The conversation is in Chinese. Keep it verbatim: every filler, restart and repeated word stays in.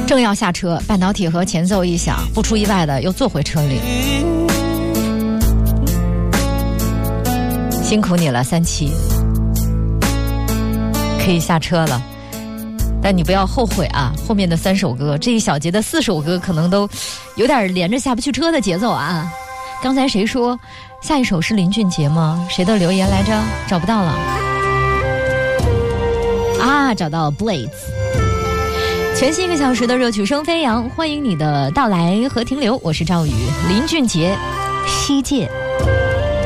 正要下车，半导体盒前奏一响，不出意外的又坐回车里。辛苦你了，三七，可以下车了。但你不要后悔啊，后面的三首歌，这一小节的四首歌可能都有点连着下不去车的节奏啊。刚才谁说下一首是林俊杰吗？谁的留言来着？找不到了啊，找到了 Blades。 全新一个小时的热曲声飞扬，欢迎你的到来和停留，我是赵宇。林俊杰，西界。